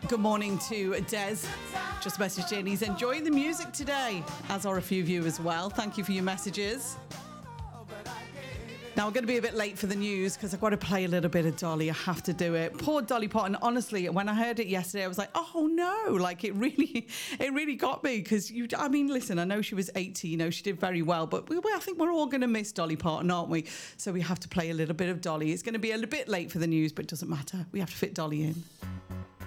Good morning to Des. Just messaged in. He's enjoying the music today, as are a few of you as well. Thank you for your messages. Now, we're going to be a bit late for the news because I've got to play a little bit of Dolly. I have to do it. Poor Dolly Parton. Honestly, when I heard it yesterday, I was like, oh no, like it really got me because listen, I know she was 80, she did very well, but I think we're all going to miss Dolly Parton, aren't we? So we have to play a little bit of Dolly. It's going to be a little bit late for the news, but it doesn't matter. We have to fit Dolly in.